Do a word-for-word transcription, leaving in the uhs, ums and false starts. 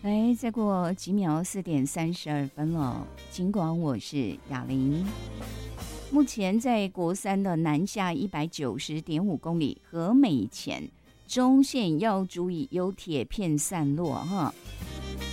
来，再过几秒，四点三十二分了。尽管我是雅玲，目前在国三的南下一百九十点五公里和美前中线要注意有铁片散落哈。